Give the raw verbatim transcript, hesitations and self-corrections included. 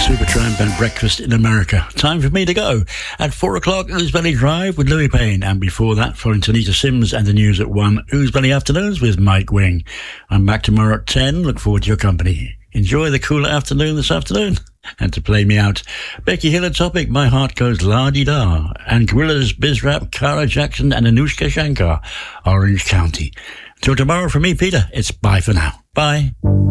Supertramp and Breakfast in America. Time for me to go. At four o'clock, Ooze Valley Drive with Louis Payne. And before that, following Tanita Sims and the news at one, Ooze Valley Afternoons with Mike Wing. I'm back tomorrow at ten. Look forward to your company. Enjoy the cooler afternoon this afternoon. And to play me out, Becky Hill at Topic, My Heart Goes La-Di-Da. And Gorillaz, Bizrap, Cara Jackson and Anushka Shankar, Orange County. Till tomorrow from me, Peter, it's bye for now. Bye.